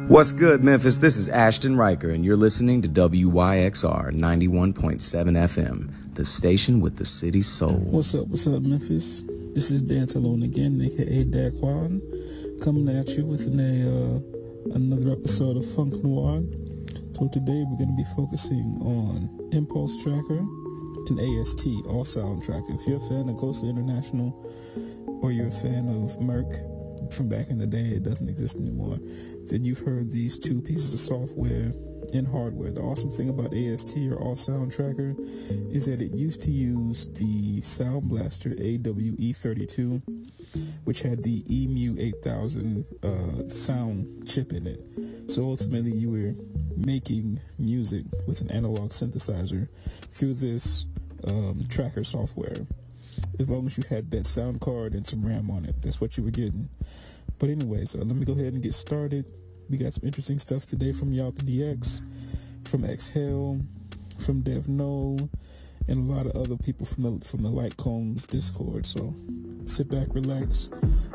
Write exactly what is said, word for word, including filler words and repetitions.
What's good, Memphis? This is Ashton Riker, and you're listening to W Y X R ninety-one point seven F M, the station with the city's soul. What's up, what's up, Memphis? This is Dan Talone again, a k a. Daquan, coming at you with an, uh, another episode of Funk Noir. So today we're going to be focusing on Impulse Tracker and A S T, All Sound Tracker. If you're a fan of Ghostly International, or you're a fan of Merc, from back in the day, it doesn't exist anymore, then you've heard these two pieces of software and hardware. The awesome thing about A S T, or All Sound Tracker, is that it used to use the Sound Blaster A W E thirty-two, which had the E M U eight thousand uh, sound chip in it. So ultimately you were making music with an analog synthesizer through this um, tracker software. As long as you had that sound card and some RAM on it, that's what you were getting. But anyways, uh, let me go ahead and get started. We got some interesting stuff today from Yalp D X, from Exhale, from Dev No, and a lot of other people from the from the Light Combs Discord. So sit back, relax,